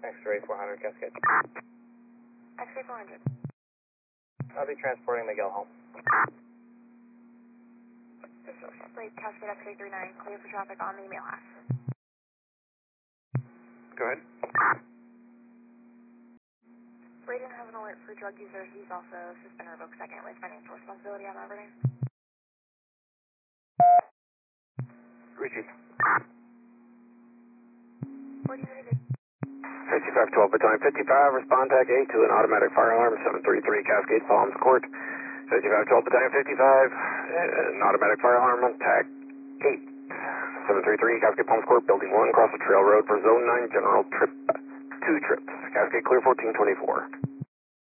X-ray 400 Cascade. X-ray 400. I'll be transporting Miguel home. Lake Cascade X-ray 39, clear for traffic on the mail house. Go ahead. Braden has an alert for drug user. He's also suspended or revoked second with financial responsibility on Aberdeen. Richie. 1432. 5512 Battalion 55, respond tag 8 to an automatic fire alarm, 733 Cascade Palms Court. 5512 Battalion 55, an automatic fire alarm on tag 8. 733 Cascade Palms Court, building 1, across the trail road for zone 9, general trip, 2 trips. Cascade clear 1424.